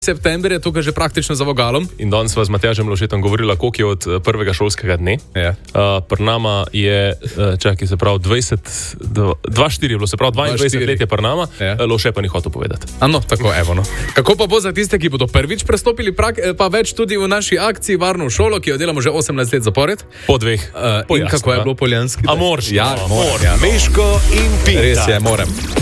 september je tukaj že praktično za vogalom. In danes sva z Matjažem Lovšetom govorila, koliko je od prvega šolskega dne. Ja. Pri nama je, čakaj, se pravi 24 je bilo, se pravi 22 let je pri nama, ja. Lovše pa ni hotel povedati. Ano, tako, evo, no. Kako pa bo za tiste, ki bodo prvič prestopili prag, pa več tudi v naši akciji Varno v šolo, ki jo delamo že 18 let zapored? Po dveh. In kako je bilo poljanski? A moraš? Ja, moram. Meško in Pinta. Res je, moram.